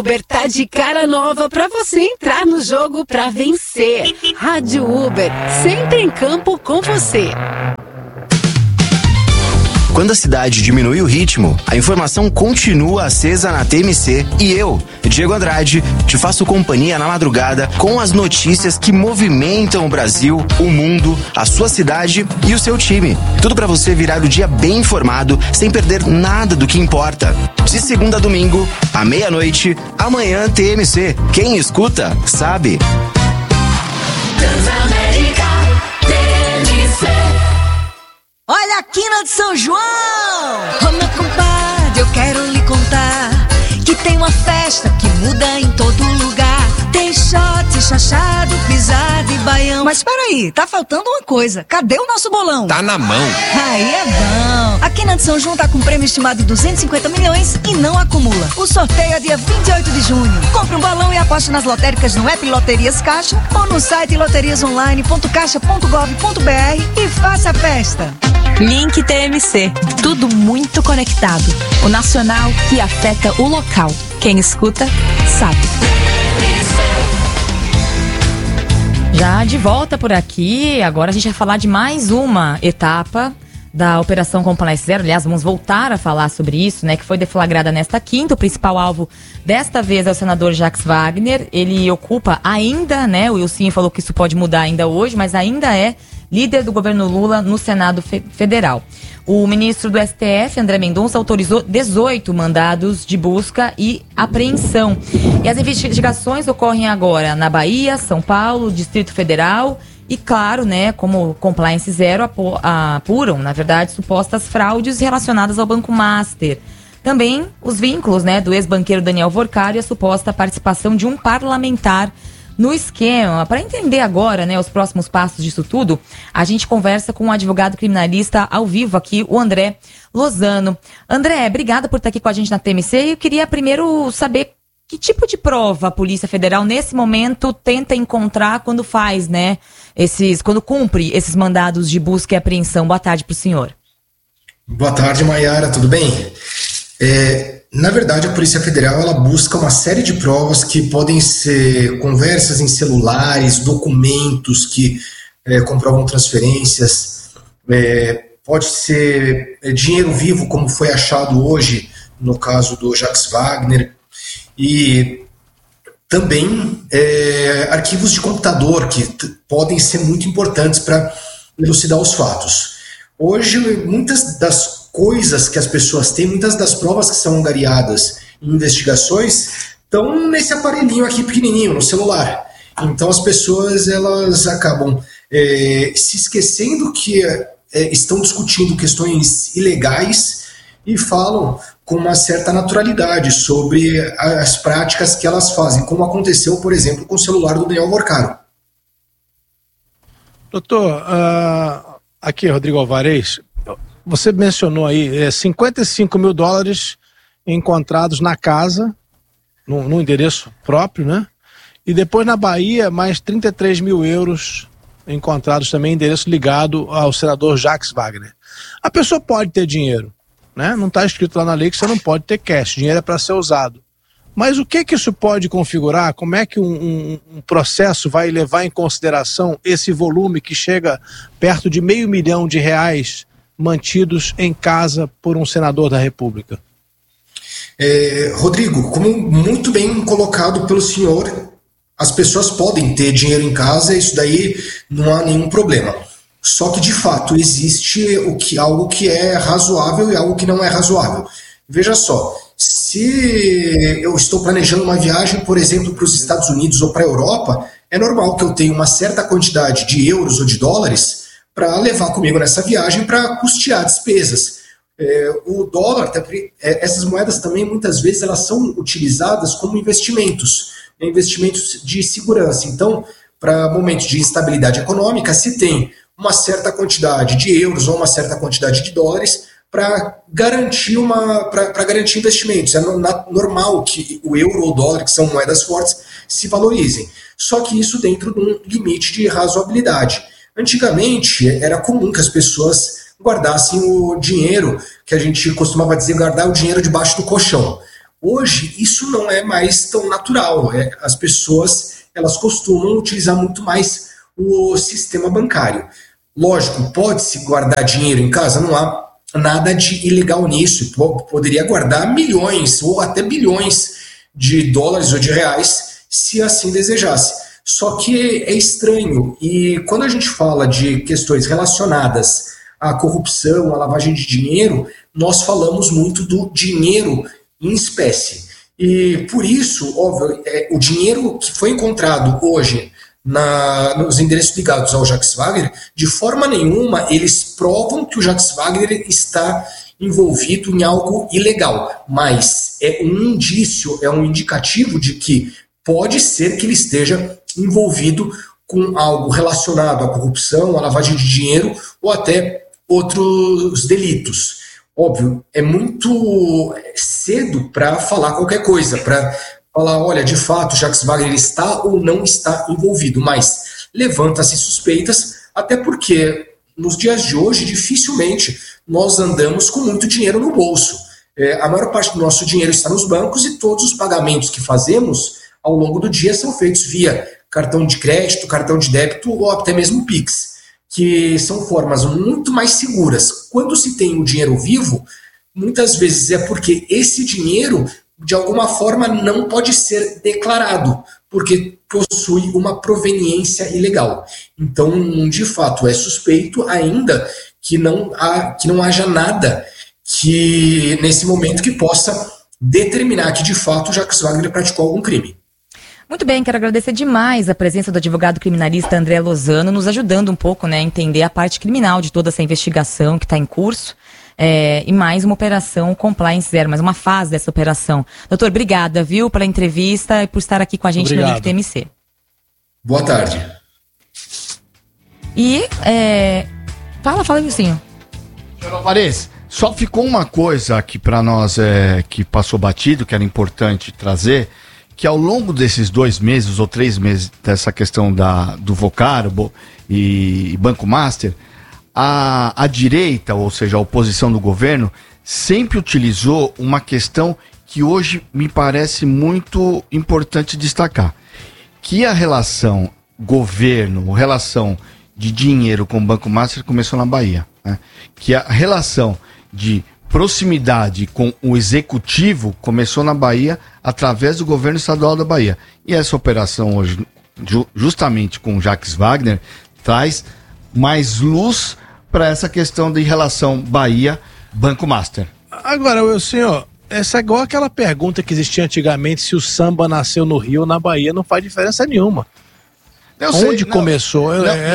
Uber tá de cara nova pra você entrar no jogo pra vencer. Rádio Uber, sempre em campo com você. Quando a cidade diminui o ritmo, a informação continua acesa na TMC e eu, Diego Andrade, te faço companhia na madrugada com as notícias que movimentam o Brasil, o mundo, a sua cidade e o seu time. Tudo pra você virar o dia bem informado, sem perder nada do que importa. De segunda a domingo, à meia-noite, amanhã TMC. Quem escuta, sabe. Transamérica, TMC. Olha a quina de São João! Ô meu compadre, eu quero lhe contar que tem uma festa que muda em todo lugar. Tem shot, chachado, pisado e baião. Mas peraí, tá faltando uma coisa. Cadê o nosso bolão? Tá na mão. Aí é bom. A quina de São João tá com prêmio estimado de 250 milhões e não acumula. O sorteio é dia 28 de junho. Compre um balão e aposte nas lotéricas no app Loterias Caixa ou no site loteriasonline.caixa.gov.br e faça a festa. Link TMC. Tudo muito conectado. O nacional que afeta o local. Quem escuta, sabe. Já de volta por aqui, agora a gente vai falar de mais uma etapa da Operação Compliance Zero. Aliás, vamos voltar a falar sobre isso, né? Que foi deflagrada nesta quinta. O principal alvo desta vez é o senador Jacques Wagner. Ele ocupa ainda, né? O Wilson falou que isso pode mudar ainda hoje, mas ainda é líder do governo Lula no Senado Federal. O ministro do STF, André Mendonça, autorizou 18 mandados de busca e apreensão. E as investigações ocorrem agora na Bahia, São Paulo, Distrito Federal e, claro, né, como Compliance Zero apuram, na verdade, supostas fraudes relacionadas ao Banco Master. Também os vínculos, né, do ex-banqueiro Daniel Vorcari e a suposta participação de um parlamentar no esquema. Para entender agora, né, os próximos passos disso tudo, a gente conversa com um advogado criminalista ao vivo aqui, o André Lozano. André, obrigada por estar aqui com a gente na TMC. Eu queria primeiro saber que tipo de prova a Polícia Federal nesse momento tenta encontrar quando faz, né, quando cumpre esses mandados de busca e apreensão. Boa tarde para o senhor. Boa tarde, Maiara, tudo bem? Na verdade, a Polícia Federal ela busca uma série de provas que podem ser conversas em celulares, documentos que comprovam transferências, pode ser dinheiro vivo, como foi achado hoje no caso do Jacques Wagner, e também arquivos de computador que podem ser muito importantes para elucidar os fatos. Hoje, muitas das coisas que as pessoas têm, muitas das provas que são angariadas em investigações estão nesse aparelhinho aqui pequenininho, no celular. Então as pessoas elas acabam se esquecendo que estão discutindo questões ilegais e falam com uma certa naturalidade sobre as práticas que elas fazem, como aconteceu, por exemplo, com o celular do Daniel Vorcari. Doutor, aqui é Rodrigo Alvarez. Você mencionou aí 55 mil dólares encontrados na casa, no endereço próprio, né? E depois na Bahia, mais 33 mil euros encontrados também em endereço ligado ao senador Jacques Wagner. A pessoa pode ter dinheiro, né? Não está escrito lá na lei que você não pode ter cash, dinheiro é para ser usado. Mas o que isso pode configurar? Como é que um processo vai levar em consideração esse volume que chega perto de R$500 milhão mantidos em casa por um senador da República? Rodrigo, como muito bem colocado pelo senhor, as pessoas podem ter dinheiro em casa, isso daí não há nenhum problema. Só que, de fato, existe algo que é razoável e algo que não é razoável. Veja só, se eu estou planejando uma viagem, por exemplo, para os Estados Unidos ou para a Europa, é normal que eu tenha uma certa quantidade de euros ou de dólares para levar comigo nessa viagem para custear despesas. O dólar, essas moedas também muitas vezes elas são utilizadas como investimentos de segurança. Então, para momentos de instabilidade econômica, se tem uma certa quantidade de euros ou uma certa quantidade de dólares para garantir investimentos. É normal que o euro ou o dólar, que são moedas fortes, se valorizem. Só que isso dentro de um limite de razoabilidade. Antigamente, era comum que as pessoas guardassem o dinheiro, que a gente costumava dizer, guardar o dinheiro debaixo do colchão. Hoje, isso não é mais tão natural. As pessoas elas costumam utilizar muito mais o sistema bancário. Lógico, pode-se guardar dinheiro em casa, não há nada de ilegal nisso. Poderia guardar milhões ou até bilhões de dólares ou de reais, se assim desejasse. Só que é estranho, e quando a gente fala de questões relacionadas à corrupção, à lavagem de dinheiro, nós falamos muito do dinheiro em espécie. E por isso, óbvio, o dinheiro que foi encontrado hoje nos endereços ligados ao Jacques Wagner, de forma nenhuma eles provam que o Jacques Wagner está envolvido em algo ilegal, mas é um indício, é um indicativo de que pode ser que ele esteja envolvido com algo relacionado à corrupção, à lavagem de dinheiro ou até outros delitos. Óbvio, é muito cedo para falar qualquer coisa, para falar, olha, de fato, Jacques Wagner está ou não está envolvido, mas levanta-se suspeitas, até porque nos dias de hoje, dificilmente nós andamos com muito dinheiro no bolso. A maior parte do nosso dinheiro está nos bancos e todos os pagamentos que fazemos ao longo do dia são feitos via cartão de crédito, cartão de débito ou até mesmo Pix, que são formas muito mais seguras. Quando se tem o dinheiro vivo, muitas vezes é porque esse dinheiro, de alguma forma, não pode ser declarado, porque possui uma proveniência ilegal. Então, de fato, é suspeito ainda que não haja nada que, nesse momento, que possa determinar que, de fato, Jacques Wagner praticou algum crime. Muito bem, quero agradecer demais a presença do advogado criminalista André Lozano, nos ajudando um pouco, né, a entender a parte criminal de toda essa investigação que está em curso. E mais uma operação Compliance Zero, mais uma fase dessa operação. Doutor, obrigada, viu, pela entrevista e por estar aqui com a gente. Obrigado. No Link TMC. Boa tarde. E, fala, Vilcinho. Senhor Alvarez, só ficou uma coisa aqui para nós que passou batido, que era importante trazer, que ao longo desses 2 meses ou 3 meses dessa questão do Vocaro e Banco Master, a direita, ou seja, a oposição do governo, sempre utilizou uma questão que hoje me parece muito importante destacar, que a relação governo, relação de dinheiro com o Banco Master começou na Bahia, né? Que a relação de proximidade com o executivo começou na Bahia através do governo estadual da Bahia. E essa operação hoje, justamente com o Jacques Wagner, traz mais luz para essa questão de relação Bahia-Banco Master. Agora, senhor, essa é igual aquela pergunta que existia antigamente, se o samba nasceu no Rio ou na Bahia, não faz diferença nenhuma. Onde começou?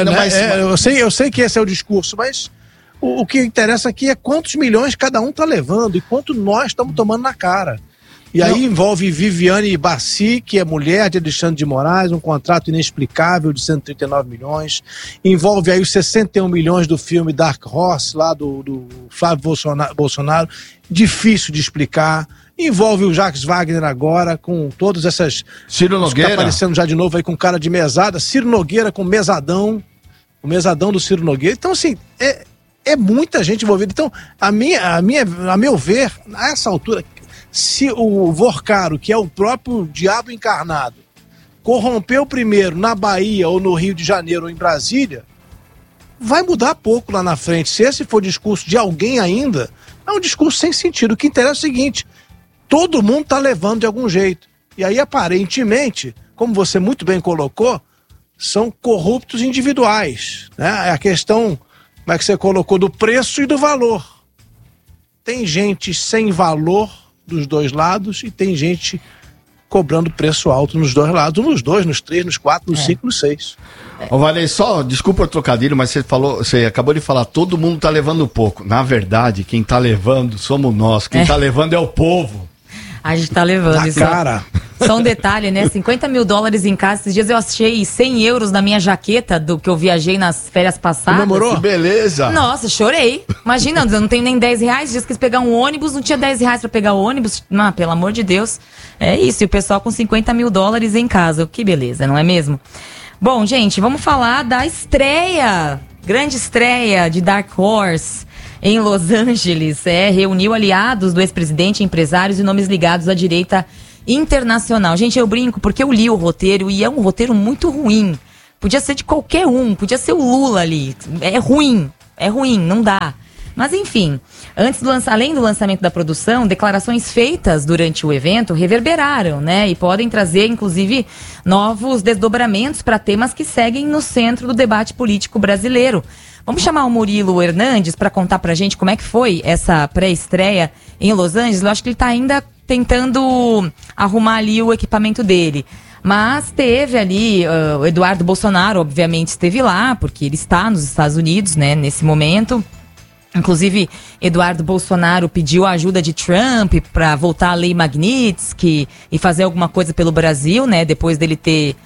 Eu sei que esse é o discurso, mas o que interessa aqui é quantos milhões cada um está levando e quanto nós estamos tomando na cara. E aí envolve Viviane Bassi, que é mulher de Alexandre de Moraes, um contrato inexplicável de 139 milhões. Envolve aí os 61 milhões do filme Dark Horse, lá do Flávio Bolsonaro. Difícil de explicar. Envolve o Jacques Wagner agora, com todas essas... Ciro Nogueira. Tá aparecendo já de novo aí com cara de mesada. Ciro Nogueira com mesadão. O mesadão do Ciro Nogueira. Então, assim, é muita gente envolvida. Então, a meu ver, a essa altura, se o Vocaro, que é o próprio diabo encarnado, corrompeu primeiro na Bahia ou no Rio de Janeiro ou em Brasília, vai mudar pouco lá na frente. Se esse for o discurso de alguém ainda, é um discurso sem sentido. O que interessa é o seguinte: todo mundo está levando de algum jeito. E aí, aparentemente, como você muito bem colocou, são corruptos individuais, né? É a questão, como é que você colocou, do preço e do valor. Tem gente sem valor dos dois lados e tem gente cobrando preço alto nos dois lados, nos 2, nos 3, nos 4, nos 5, nos 6. Ô, Valei, só, desculpa o trocadilho, mas você acabou de falar, todo mundo tá levando pouco. Na verdade, quem tá levando somos nós, quem tá levando é o povo. A gente tá levando na isso. Cara. Só um detalhe, né? 50 mil dólares em casa. Esses dias eu achei 100 euros na minha jaqueta do que eu viajei nas férias passadas. Comemorou? Que beleza! Nossa, chorei. Imagina, eu não tenho nem 10 reais. Dias que quis pegar um ônibus, não tinha 10 reais pra pegar o ônibus. Não, pelo amor de Deus. É isso, e o pessoal com 50 mil dólares em casa. Que beleza, não é mesmo? Bom, gente, vamos falar da estreia. Grande estreia de Dark Horse. em Los Angeles, reuniu aliados do ex-presidente, empresários e nomes ligados à direita internacional. Gente, eu brinco porque eu li o roteiro e é um roteiro muito ruim. Podia ser de qualquer um, podia ser o Lula ali. É ruim, não dá. Mas enfim, além do lançamento da produção, declarações feitas durante o evento reverberaram, né? E podem trazer, inclusive, novos desdobramentos para temas que seguem no centro do debate político brasileiro. Vamos chamar o Murilo Hernandes para contar pra gente como é que foi essa pré-estreia em Los Angeles. Eu acho que ele tá ainda tentando arrumar ali o equipamento dele. Mas teve ali, o Eduardo Bolsonaro, obviamente, esteve lá, porque ele está nos Estados Unidos, né, nesse momento. Inclusive, Eduardo Bolsonaro pediu a ajuda de Trump para voltar à lei Magnitsky e fazer alguma coisa pelo Brasil, né? Depois dele ter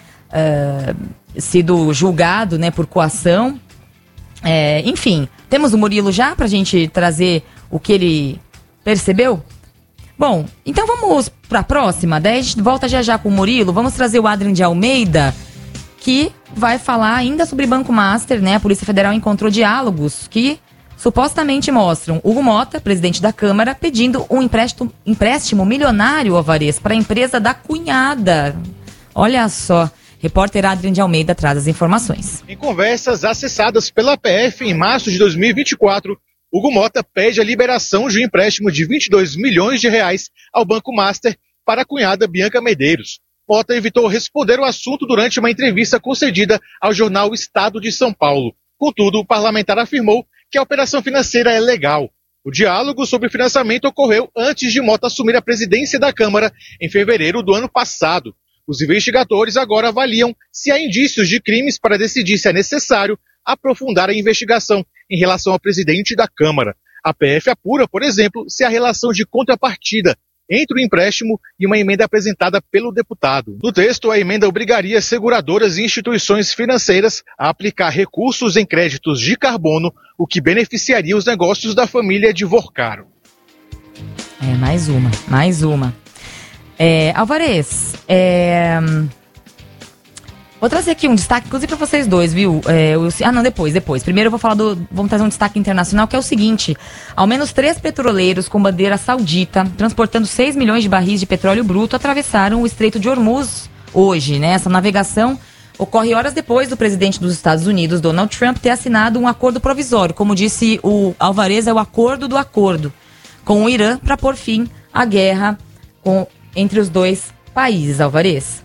sido julgado, né, por coação. Enfim, temos o Murilo já para a gente trazer o que ele percebeu? Bom, então vamos para a próxima. Daí a gente volta já com o Murilo. Vamos trazer o Adrian de Almeida, que vai falar ainda sobre Banco Master, né? A Polícia Federal encontrou diálogos que supostamente mostram Hugo Mota, presidente da Câmara, pedindo um empréstimo milionário, Alvarez, para a empresa da cunhada. Olha só, repórter Adrian de Almeida traz as informações. Em conversas acessadas pela PF em março de 2024, Hugo Mota pede a liberação de um empréstimo de 22 milhões de reais ao Banco Master para a cunhada Bianca Medeiros. Mota evitou responder o assunto durante uma entrevista concedida ao jornal Estado de São Paulo. Contudo, o parlamentar afirmou que a operação financeira é legal. O diálogo sobre financiamento ocorreu antes de Mota assumir a presidência da Câmara em fevereiro do ano passado. Os investigadores agora avaliam se há indícios de crimes para decidir se é necessário aprofundar a investigação em relação ao presidente da Câmara. A PF apura, por exemplo, se há relação de contrapartida entre o empréstimo e uma emenda apresentada pelo deputado. No texto, a emenda obrigaria seguradoras e instituições financeiras a aplicar recursos em créditos de carbono, o que beneficiaria os negócios da família de Vorcaro. Mais uma. Alvarez, vou trazer aqui um destaque, inclusive para vocês dois, viu? Depois. Primeiro eu vou falar vamos trazer um destaque internacional, que é o seguinte: ao menos 3 petroleiros com bandeira saudita, transportando 6 milhões de barris de petróleo bruto, atravessaram o Estreito de Hormuz hoje, né? Essa navegação ocorre horas depois do presidente dos Estados Unidos, Donald Trump, ter assinado um acordo provisório. Como disse o Alvarez, é o acordo do acordo com o Irã para pôr fim à guerra entre os dois países, Alvarez.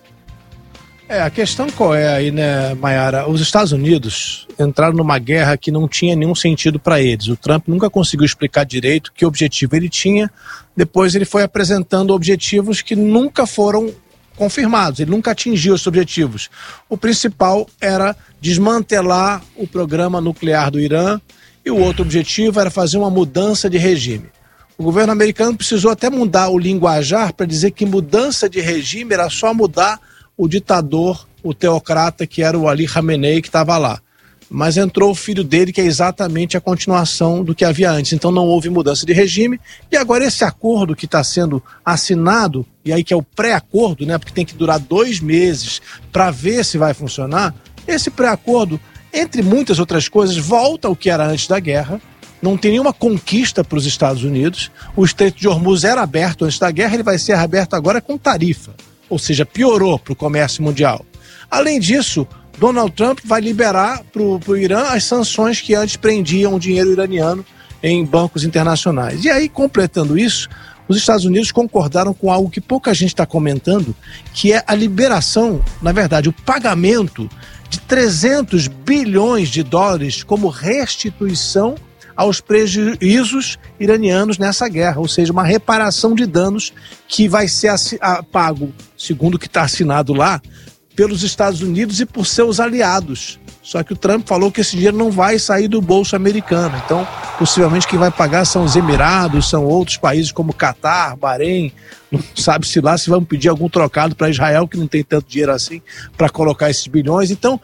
A questão qual é aí, né, Mayara? Os Estados Unidos entraram numa guerra que não tinha nenhum sentido para eles. O Trump nunca conseguiu explicar direito que objetivo ele tinha. Depois ele foi apresentando objetivos que nunca foram confirmados. Ele nunca atingiu esses objetivos. O principal era desmantelar o programa nuclear do Irã e o outro objetivo era fazer uma mudança de regime. O governo americano precisou até mudar o linguajar para dizer que mudança de regime era só mudar o ditador, o teocrata, que era o Ali Khamenei, que estava lá. Mas entrou o filho dele, que é exatamente a continuação do que havia antes. Então não houve mudança de regime. E agora esse acordo que está sendo assinado, e aí que é o pré-acordo, né, porque tem que durar 2 meses para ver se vai funcionar, esse pré-acordo, entre muitas outras coisas, volta ao que era antes da guerra. Não tem nenhuma conquista para os Estados Unidos. O Estreito de Hormuz era aberto antes da guerra, ele vai ser aberto agora com tarifa. Ou seja, piorou para o comércio mundial. Além disso, Donald Trump vai liberar para o Irã as sanções que antes prendiam o dinheiro iraniano em bancos internacionais. E aí, completando isso, os Estados Unidos concordaram com algo que pouca gente está comentando, que é a liberação, na verdade, o pagamento de 300 bilhões de dólares como restituição aos prejuízos iranianos nessa guerra, ou seja, uma reparação de danos que vai ser pago, segundo o que está assinado lá, pelos Estados Unidos e por seus aliados. Só que o Trump falou que esse dinheiro não vai sair do bolso americano. Então, possivelmente quem vai pagar são os Emirados, são outros países como Catar, Bahrein. Não sabe-se lá se vão pedir algum trocado para Israel, que não tem tanto dinheiro assim para colocar esses bilhões. Então,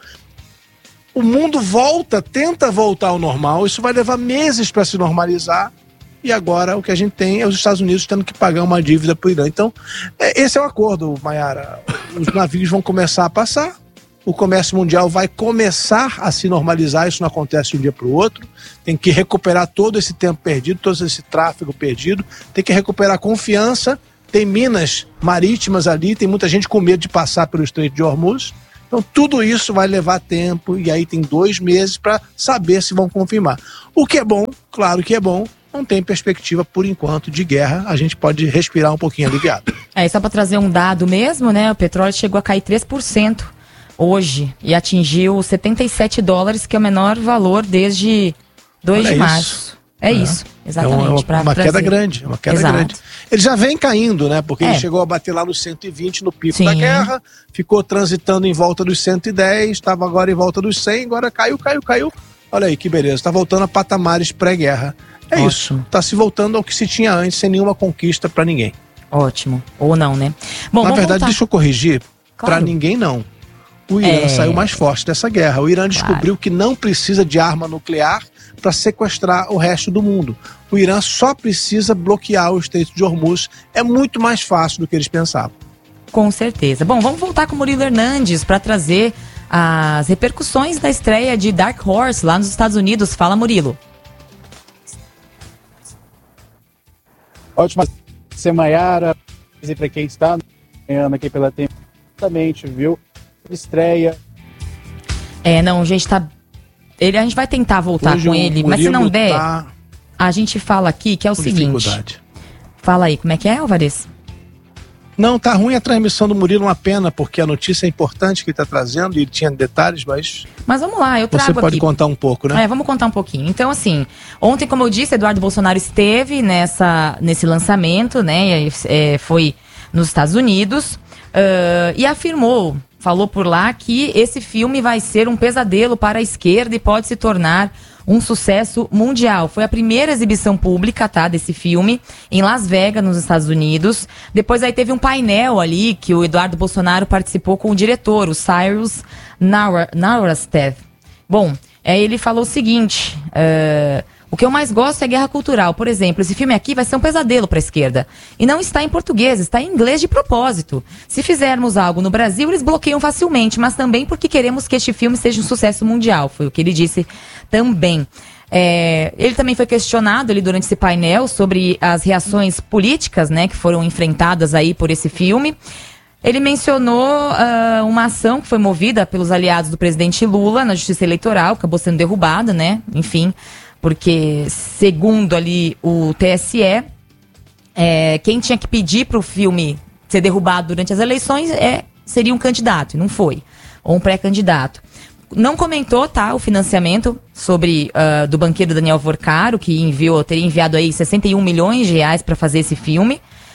o mundo tenta voltar ao normal. Isso vai levar meses para se normalizar. E agora o que a gente tem é os Estados Unidos tendo que pagar uma dívida para o Irã. Então, esse é o acordo, Mayara. Os navios vão começar a passar o comércio mundial vai começar a se normalizar, isso não acontece de um dia para o outro, tem que recuperar todo esse tempo perdido, todo esse tráfego perdido, tem que recuperar a confiança, tem minas marítimas ali, tem muita gente com medo de passar pelo Estreito de Hormuz, então tudo isso vai levar tempo e aí tem 2 meses para saber se vão confirmar. O que é bom, claro que é bom, não tem perspectiva por enquanto de guerra, a gente pode respirar um pouquinho aliviado. Só para trazer um dado mesmo, né, o petróleo chegou a cair 3%. Hoje, e atingiu $77, que é o menor valor desde 2 de março. Isso, exatamente. Uma queda grande, uma queda grande. Ele já vem caindo, né? Porque ele chegou a bater lá nos 120 no pico da guerra, ficou transitando em volta dos 110, estava agora em volta dos 100, agora caiu. Olha aí que beleza, está voltando a patamares pré-guerra. Isso, está se voltando ao que se tinha antes, sem nenhuma conquista para ninguém. Ótimo, ou não, né? Bom, na verdade, deixa eu corrigir, para ninguém não. O Irã saiu mais forte dessa guerra. O Irã descobriu que não precisa de arma nuclear para sequestrar o resto do mundo. O Irã só precisa bloquear o Estreito de Hormuz. É muito mais fácil do que eles pensavam. Com certeza. Bom, vamos voltar com o Murilo Hernandes para trazer as repercussões da estreia de Dark Horse lá nos Estados Unidos. Fala, Murilo. Ótima Maiara, e para quem está aqui pela tempo, exatamente, viu? Estreia. Não, gente, tá. A gente vai tentar voltar com ele, mas se não der, a gente fala aqui que é o seguinte. Fala aí, como é que é, Alvarez? Não, tá ruim a transmissão do Murilo, uma pena, porque a notícia é importante que ele tá trazendo e ele tinha detalhes, mas vamos lá, eu trago aqui. Você pode contar um pouco, né? Vamos contar um pouquinho. Então, assim, ontem, como eu disse, Eduardo Bolsonaro esteve nesse lançamento, né? Foi nos Estados Unidos e falou por lá que esse filme vai ser um pesadelo para a esquerda e pode se tornar um sucesso mundial. Foi a primeira exibição pública, desse filme em Las Vegas, nos Estados Unidos. Depois aí teve um painel ali que o Eduardo Bolsonaro participou com o diretor, o Cyrus Nowrasteh. Bom, ele falou o seguinte: o que eu mais gosto é guerra cultural. Por exemplo, esse filme aqui vai ser um pesadelo para a esquerda. E não está em português, está em inglês de propósito. Se fizermos algo no Brasil, eles bloqueiam facilmente, mas também porque queremos que este filme seja um sucesso mundial. Foi o que ele disse também. Ele também foi questionado ali durante esse painel sobre as reações políticas, né, que foram enfrentadas aí por esse filme. Ele mencionou uma ação que foi movida pelos aliados do presidente Lula na Justiça Eleitoral, acabou sendo derrubada, né, enfim, porque, segundo ali o TSE, quem tinha que pedir para o filme ser derrubado durante as eleições seria um candidato, e não foi, ou um pré-candidato. Não comentou, o financiamento do banqueiro Daniel Vorcaro, que teria enviado aí 61 milhões de reais para fazer esse filme.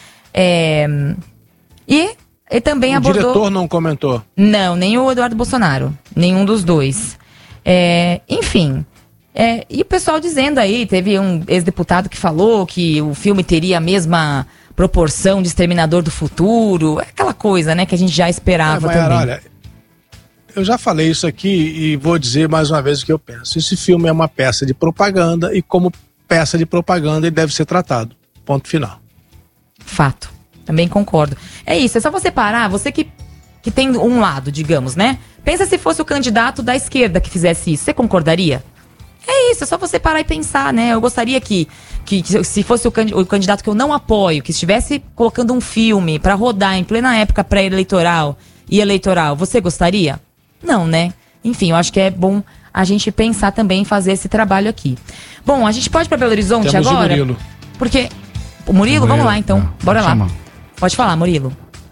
E ele também abordou... O diretor não comentou? Não, nem o Eduardo Bolsonaro, nenhum dos dois. Enfim... e o pessoal dizendo aí, teve um ex-deputado que falou que o filme teria a mesma proporção de Exterminador do Futuro, aquela coisa, né, que a gente já esperava Maiara, também. Olha, eu já falei isso aqui e vou dizer mais uma vez o que eu penso. Esse filme é uma peça de propaganda e como peça de propaganda ele deve ser tratado. Ponto final. Fato. Também concordo. É isso, é só você parar, você que tem um lado, digamos, né? Pensa se fosse o candidato da esquerda que fizesse isso, você concordaria? É isso, é só você parar e pensar, né? Eu gostaria que se fosse o candidato que eu não apoio, que estivesse colocando um filme pra rodar em plena época pré-eleitoral e eleitoral, você gostaria? Não, né? Enfim, eu acho que é bom a gente pensar também em fazer esse trabalho aqui. Bom, a gente pode ir pra Belo Horizonte Temos agora? O Murilo. Porque... O Murilo, vamos lá então. Bora lá. Chamar. Pode falar, Murilo.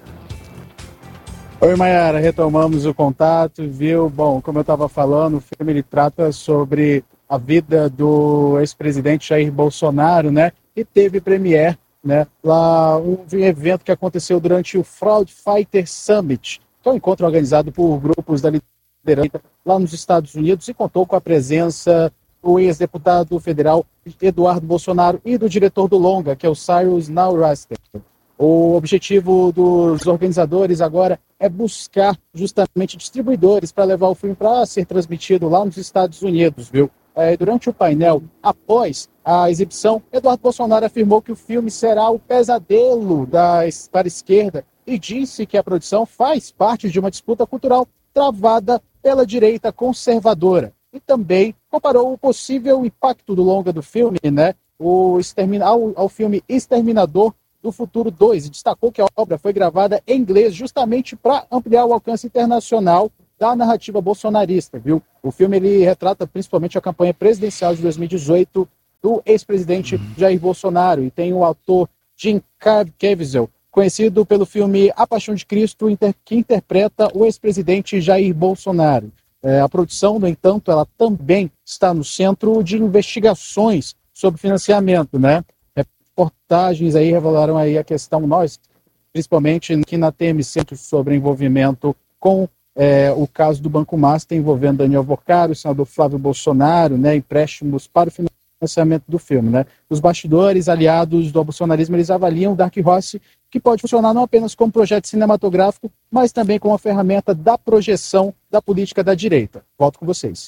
Oi, Maiara, retomamos o contato, viu? Bom, como eu estava falando, o filme ele trata sobre a vida do ex-presidente Jair Bolsonaro, né? E teve premiere, né? Lá, um evento que aconteceu durante o Fraud Fighter Summit, que é um encontro organizado por grupos da liderança lá nos Estados Unidos e contou com a presença do ex-deputado federal Eduardo Bolsonaro e do diretor do longa, que é o Cyrus Nowrasteh. O objetivo dos organizadores agora é buscar justamente distribuidores para levar o filme para ser transmitido lá nos Estados Unidos, viu? Durante o painel, após a exibição, Eduardo Bolsonaro afirmou que o filme será o pesadelo para a esquerda e disse que a produção faz parte de uma disputa cultural travada pela direita conservadora. E também comparou o possível impacto do longa do filme, né, ao filme Exterminador do Futuro 2, e destacou que a obra foi gravada em inglês justamente para ampliar o alcance internacional da narrativa bolsonarista, viu? O filme ele retrata principalmente a campanha presidencial de 2018 do ex-presidente Jair Bolsonaro, e tem o ator Jim Caviezel, conhecido pelo filme A Paixão de Cristo, que interpreta o ex-presidente Jair Bolsonaro. A produção, no entanto, ela também está no centro de investigações sobre financiamento, né? Reportagens aí revelaram aí a questão, principalmente aqui na TMC, sobre envolvimento com o caso do Banco Master envolvendo Daniel Vocaro, o senador Flávio Bolsonaro, né? Empréstimos para o financiamento do filme, né? Os bastidores aliados do bolsonarismo, eles avaliam o Dark Horse, que pode funcionar não apenas como projeto cinematográfico, mas também como uma ferramenta da projeção da política da direita. Volto com vocês.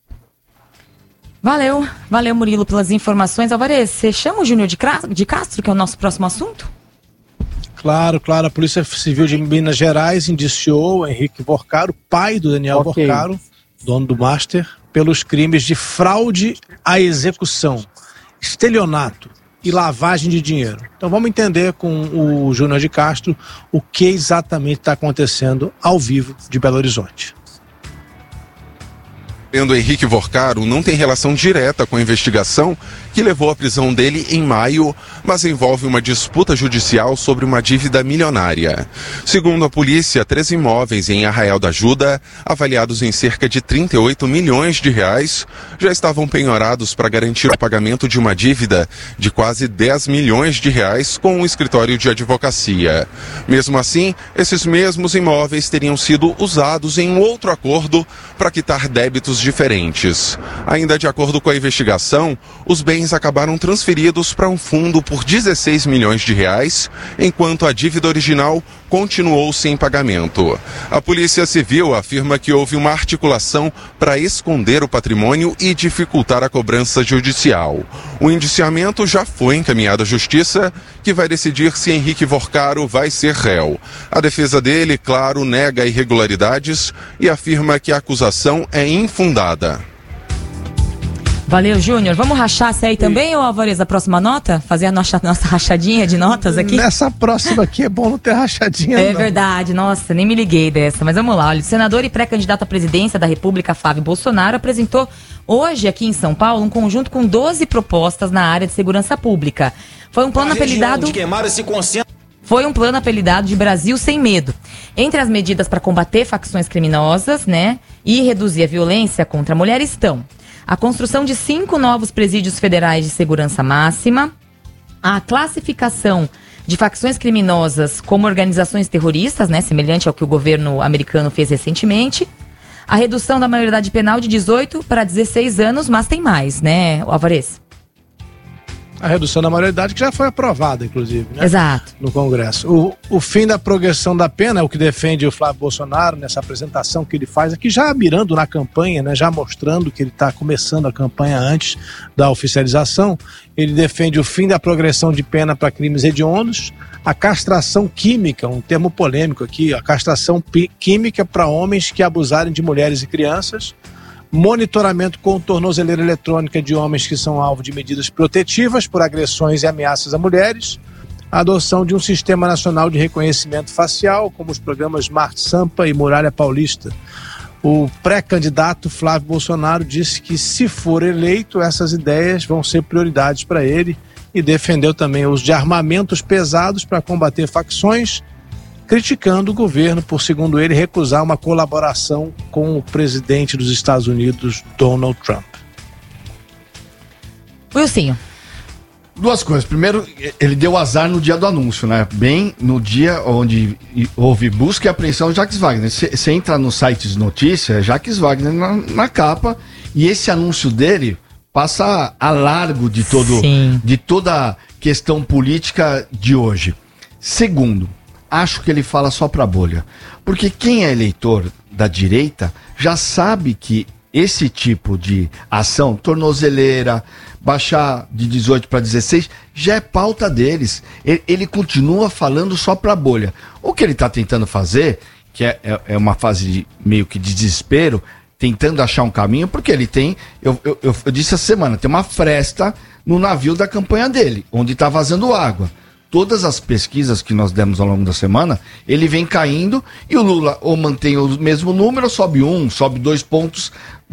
Valeu Murilo pelas informações. Alvarez, você chama o Júnior de Castro, que é o nosso próximo assunto? Claro, a Polícia Civil de Minas Gerais indiciou o Henrique Vocaro, pai do Daniel Vocaro, dono do Master, pelos crimes de fraude à execução, estelionato e lavagem de dinheiro. Então vamos entender com o Júnior de Castro o que exatamente está acontecendo ao vivo de Belo Horizonte. O Henrique Vocaro não tem relação direta com a investigação que levou à prisão dele em maio, mas envolve uma disputa judicial sobre uma dívida milionária. Segundo a polícia, 3 imóveis em Arraial da Ajuda, avaliados em cerca de 38 milhões de reais, já estavam penhorados para garantir o pagamento de uma dívida de quase 10 milhões de reais com um escritório de advocacia. Mesmo assim, esses mesmos imóveis teriam sido usados em um outro acordo para quitar débitos diferentes. Ainda de acordo com a investigação, os bens acabaram transferidos para um fundo por 16 milhões de reais, enquanto a dívida original continuou sem pagamento. A Polícia Civil afirma que houve uma articulação para esconder o patrimônio e dificultar a cobrança judicial. O indiciamento já foi encaminhado à Justiça, que vai decidir se Henrique Vocaro vai ser réu. A defesa dele, claro, nega irregularidades e afirma que a acusação é infundada. Valeu, Júnior. Vamos rachar essa aí também, ou Alvarez, a próxima nota? Fazer a nossa rachadinha de notas aqui? Nessa próxima aqui é bom não ter rachadinha, não. Verdade, nossa, nem me liguei dessa. Mas vamos lá, olha, o senador e pré-candidato à presidência da República, Flávio Bolsonaro, apresentou hoje aqui em São Paulo um conjunto com 12 propostas na área de segurança pública. Foi um plano apelidado... Foi um plano apelidado de Brasil Sem Medo. Entre as medidas para combater facções criminosas, né, e reduzir a violência contra a mulher estão a construção de 5 novos presídios federais de segurança máxima, a classificação de facções criminosas como organizações terroristas, né, semelhante ao que o governo americano fez recentemente, a redução da maioridade penal de 18 para 16 anos, mas tem mais, né, Alvarez? A redução da maioridade que já foi aprovada, inclusive, né? Exato. No Congresso. O fim da progressão da pena é o que defende o Flávio Bolsonaro nessa apresentação que ele faz aqui, já mirando na campanha, né? Já mostrando que ele está começando a campanha antes da oficialização. Ele defende o fim da progressão de pena para crimes hediondos, a castração química, um termo polêmico aqui, a castração química para homens que abusarem de mulheres e crianças, monitoramento com tornozeleira eletrônica de homens que são alvo de medidas protetivas por agressões e ameaças a mulheres, a adoção de um sistema nacional de reconhecimento facial, como os programas Smart Sampa e Muralha Paulista. O pré-candidato Flávio Bolsonaro disse que, se for eleito, essas ideias vão ser prioridades para ele e defendeu também o uso de armamentos pesados para combater facções, criticando o governo por, segundo ele, recusar uma colaboração com o presidente dos Estados Unidos, Donald Trump. Wilsinho. 2 coisas. Primeiro, ele deu azar no dia do anúncio, né? Bem no dia onde houve busca e apreensão de Jacques Wagner. Você entra no site de notícia, Jacques Wagner na capa, e esse anúncio dele passa a largo de toda a questão política de hoje. Segundo, acho que ele fala só pra bolha. Porque quem é eleitor da direita já sabe que esse tipo de ação, tornozeleira, baixar de 18 para 16, já é pauta deles. Ele continua falando só pra bolha. O que ele tá tentando fazer, que é uma fase meio que de desespero, tentando achar um caminho, porque ele tem, eu disse essa semana, tem uma fresta no navio da campanha dele, onde está vazando água. Todas as pesquisas que nós demos ao longo da semana, ele vem caindo e o Lula ou mantém o mesmo número, sobe 2 pontos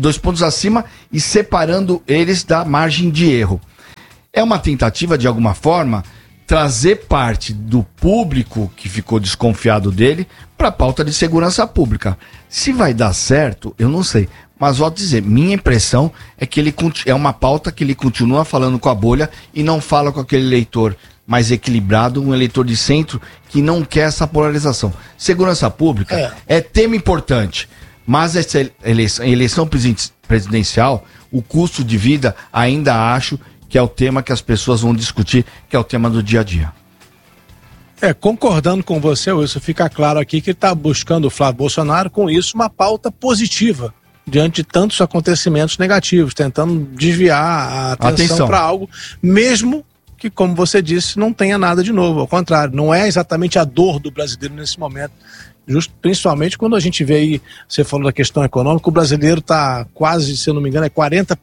acima e separando eles da margem de erro. É uma tentativa, de alguma forma, trazer parte do público que ficou desconfiado dele para a pauta de segurança pública. Se vai dar certo, eu não sei. Mas volto a dizer, minha impressão é que ele é uma pauta que ele continua falando com a bolha e não fala com aquele eleitor mais equilibrado, um eleitor de centro que não quer essa polarização. Segurança pública é tema importante, mas essa eleição presidencial, o custo de vida, ainda acho que é o tema que as pessoas vão discutir, que é o tema do dia a dia. Concordando com você, Wilson, fica claro aqui que ele está buscando o Flávio Bolsonaro, com isso, uma pauta positiva diante de tantos acontecimentos negativos, tentando desviar a atenção para algo, mesmo que, como você disse, não tenha nada de novo. Ao contrário, não é exatamente a dor do brasileiro nesse momento. Principalmente quando a gente vê aí, você falou da questão econômica, o brasileiro está quase, se eu não me engano, é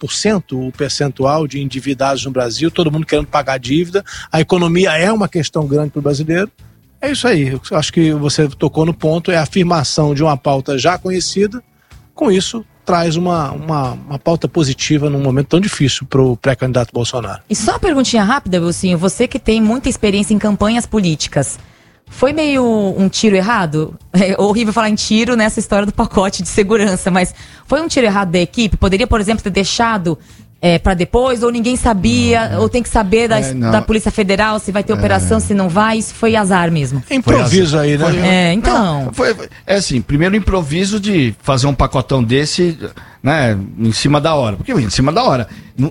40% o percentual de endividados no Brasil, todo mundo querendo pagar dívida, a economia é uma questão grande para o brasileiro. É isso aí, eu acho que você tocou no ponto, é a afirmação de uma pauta já conhecida, com isso traz uma pauta positiva num momento tão difícil para o pré-candidato Bolsonaro. E só uma perguntinha rápida, Wilson, você que tem muita experiência em campanhas políticas, foi meio um tiro errado? É horrível falar em tiro nessa história do pacote de segurança, mas foi um tiro errado da equipe? Poderia, por exemplo, ter deixado para depois, ou ninguém sabia, ou tem que saber da Polícia Federal se vai ter operação, se não vai? Isso foi azar mesmo. Improviso aí, né? Então. Foi assim, primeiro improviso de fazer um pacotão desse, né, em cima da hora. Porque em cima da hora.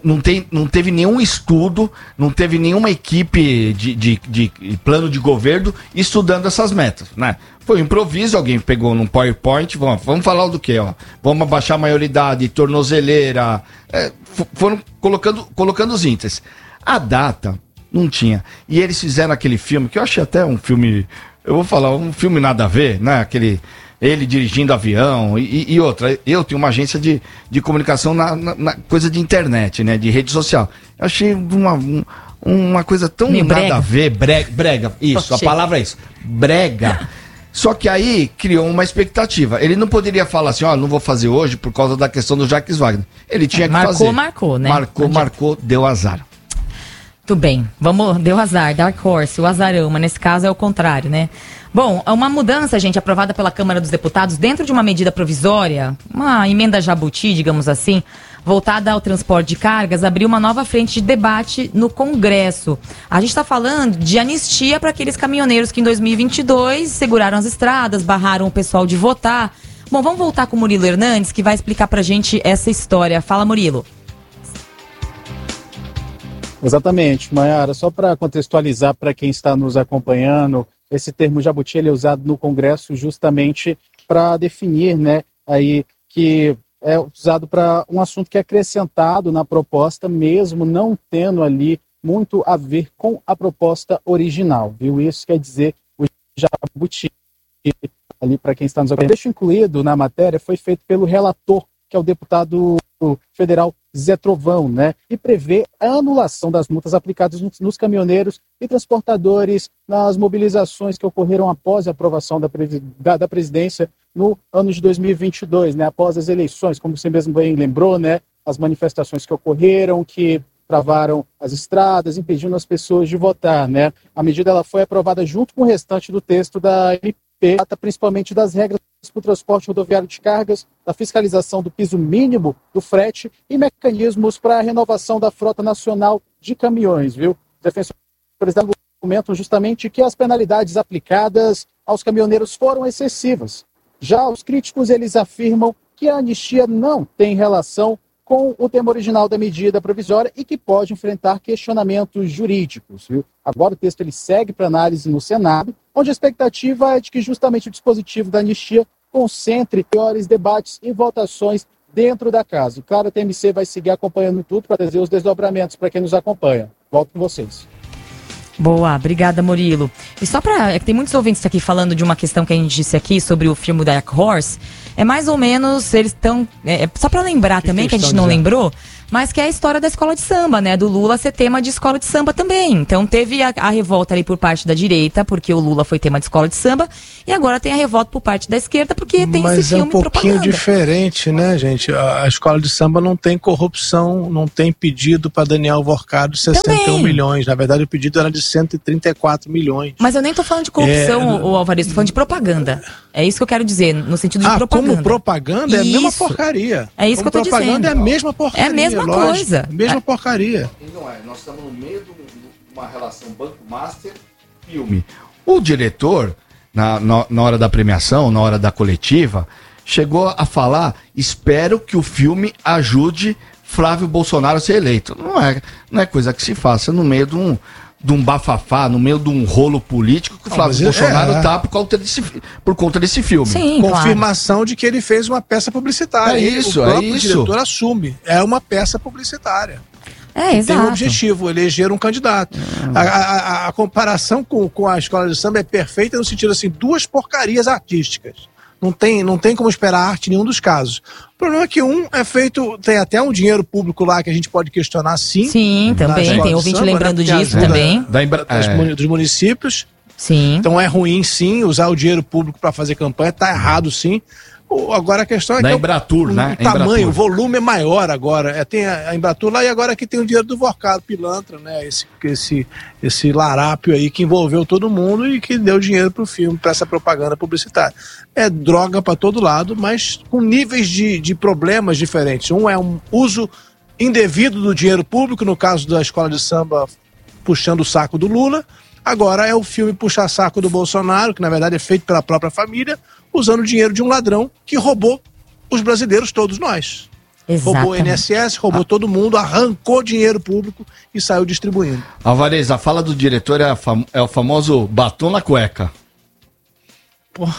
Não teve nenhum estudo, não teve nenhuma equipe de plano de governo estudando essas metas, né? Foi um improviso, alguém pegou num PowerPoint, vamos falar do quê? Vamos abaixar a maioridade, tornozeleira, foram colocando os índices. A data não tinha. E eles fizeram aquele filme, que eu achei até um filme, eu vou falar, um filme nada a ver, né? Ele dirigindo avião e outra. Eu tenho uma agência de comunicação na coisa de internet, né? De rede social. Eu achei uma coisa tão nada a ver, brega. Isso, a palavra é isso. Brega. Só que aí criou uma expectativa. Ele não poderia falar assim, não vou fazer hoje por causa da questão do Jacques Wagner. Ele tinha que fazer. Marcou, né? Marcou, deu azar. Tudo bem, deu azar, Dark Horse, o azarão, mas nesse caso é o contrário, né? Bom, uma mudança, gente, aprovada pela Câmara dos Deputados dentro de uma medida provisória, uma emenda jabuti, digamos assim, voltada ao transporte de cargas, abriu uma nova frente de debate no Congresso. A gente está falando de anistia para aqueles caminhoneiros que em 2022 seguraram as estradas, barraram o pessoal de votar. Bom, vamos voltar com o Murilo Hernandes, que vai explicar pra gente essa história. Fala, Murilo. Exatamente, Mayara. Só para contextualizar para quem está nos acompanhando, esse termo jabuti ele é usado no Congresso justamente para definir, né, aí que é usado para um assunto que é acrescentado na proposta, mesmo não tendo ali muito a ver com a proposta original, viu? Isso quer dizer o jabuti ali para quem está nos acompanhando. Deixo incluído na matéria foi feito pelo relator, que é o deputado federal Zé Trovão, né? E prevê a anulação das multas aplicadas nos caminhoneiros e transportadores nas mobilizações que ocorreram após a aprovação da presidência no ano de 2022, né? Após as eleições, como você mesmo bem lembrou, né? As manifestações que ocorreram, que travaram as estradas, impedindo as pessoas de votar, né? A medida ela foi aprovada junto com o restante do texto da MP, principalmente das regras para o transporte rodoviário de cargas, da fiscalização do piso mínimo do frete e mecanismos para a renovação da frota nacional de caminhões, viu? Os defensores argumentam justamente que as penalidades aplicadas aos caminhoneiros foram excessivas. Já os críticos, eles afirmam que a anistia não tem relação com o tema original da medida provisória e que pode enfrentar questionamentos jurídicos, viu? Agora o texto ele segue para análise no Senado, onde a expectativa é de que justamente o dispositivo da anistia concentre maiores debates e votações dentro da casa. E claro, a TMC vai seguir acompanhando tudo para trazer os desdobramentos para quem nos acompanha. Volto com vocês. Boa, obrigada, Murilo. E só é que tem muitos ouvintes aqui falando de uma questão que a gente disse aqui sobre o filme Dark Horse. É mais ou menos, eles estão... só pra lembrar também, que a gente não lembrou, mas que é a história da escola de samba, né? Do Lula ser tema de escola de samba também. Então teve a revolta ali por parte da direita, porque o Lula foi tema de escola de samba, e agora tem a revolta por parte da esquerda, porque tem esse filme. Mas é um pouquinho diferente, né, gente? A escola de samba não tem corrupção, não tem pedido para Daniel Vorcado de 61 milhões. Na verdade, o pedido era de 134 milhões. Mas eu nem tô falando de corrupção, o Alvarez, tô falando de propaganda. É isso que eu quero dizer, no sentido de propaganda. Como propaganda é a mesma porcaria. É isso que eu tô dizendo. Propaganda é a mesma porcaria. É a mesma coisa. Mesma porcaria. E não é, nós estamos no meio de uma relação Banco Master-filme. O diretor, na hora da premiação, na hora da coletiva, chegou a falar, espero que o filme ajude Flávio Bolsonaro a ser eleito. Não é coisa que se faça no meio de um bafafá, no meio de um rolo político que o Flávio Bolsonaro tá por conta desse filme. Sim, confirmação de que ele fez uma peça publicitária. É isso, o próprio diretor assume. É uma peça publicitária. Exato. Tem um objetivo, eleger um candidato. A comparação com a escola de samba é perfeita no sentido assim, duas porcarias artísticas. Não tem como esperar arte em nenhum dos casos. O problema é que um é feito, tem até um dinheiro público lá que a gente pode questionar, sim. Sim, também, tem ouvinte lembrando disso também. Dos municípios. Sim. Então é ruim, sim, usar o dinheiro público para fazer campanha, tá errado, sim. Agora a questão é da que Embratur, né? O tamanho, o volume é maior agora. Tem a Embratur lá e agora aqui tem o dinheiro do Vorcado, pilantra, né? Esse larápio aí que envolveu todo mundo e que deu dinheiro pro filme, para essa propaganda publicitária. É droga para todo lado, mas com níveis de problemas diferentes. Um é um uso indevido do dinheiro público, no caso da escola de samba puxando o saco do Lula. Agora é o filme puxar saco do Bolsonaro, que na verdade é feito pela própria família, usando o dinheiro de um ladrão que roubou os brasileiros, todos nós. Exatamente. Roubou o INSS, roubou todo mundo, arrancou dinheiro público e saiu distribuindo. Alvarez, a fala do diretor é o famoso batom na cueca. Pô.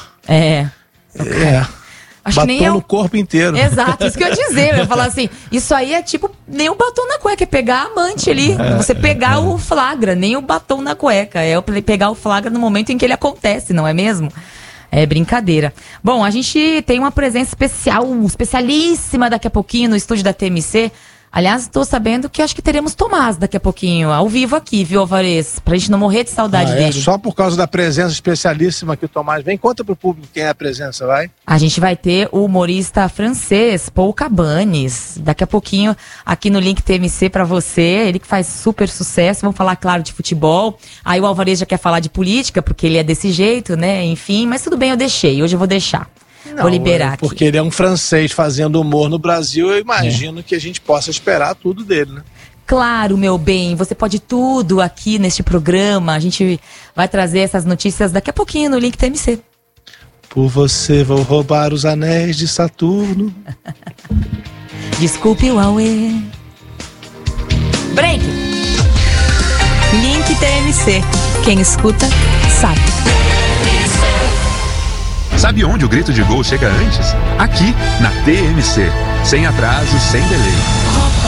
Acho batom que nem no corpo inteiro. Exato, isso que eu ia dizer. Eu ia falar assim, isso aí é tipo nem o batom na cueca, é pegar a amante ali. Você pegar o flagra, nem o batom na cueca. É pegar o flagra no momento em que ele acontece, não é mesmo? É brincadeira. Bom, a gente tem uma presença especialíssima daqui a pouquinho no estúdio da TMC. Aliás, estou sabendo que acho que teremos Tomás daqui a pouquinho, ao vivo aqui, viu, Alvarez? Pra gente não morrer de saudade dele. Só por causa da presença especialíssima que o Tomás vem. Conta pro público quem é a presença, vai. A gente vai ter o humorista francês, Paul Cabanes, daqui a pouquinho aqui no Link TMC pra você. Ele que faz super sucesso. Vamos falar, claro, de futebol. Aí o Alvarez já quer falar de política, porque ele é desse jeito, né? Enfim, mas tudo bem, eu deixei. Hoje eu vou deixar. Não, vou liberar aqui. Porque ele é um francês fazendo humor no Brasil, eu imagino que a gente possa esperar tudo dele, né? Claro, meu bem, você pode tudo aqui neste programa. A gente vai trazer essas notícias daqui a pouquinho no Link TMC. Por você vou roubar os anéis de Saturno. Desculpe o Aue. Break. Link TMC. Quem escuta, sabe. Sabe onde o grito de gol chega antes? Aqui, na TMC. Sem atraso, sem delay.